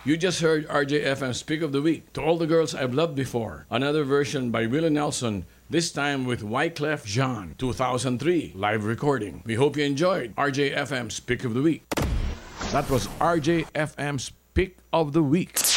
You just heard RJFM's Pick of the Week, To All the Girls I've Loved Before. Another version by Willie Nelson, this time with Wyclef Jean, 2003, live recording. We hope you enjoyed RJFM's Pick of the Week. That was RJFM's Pick of the Week.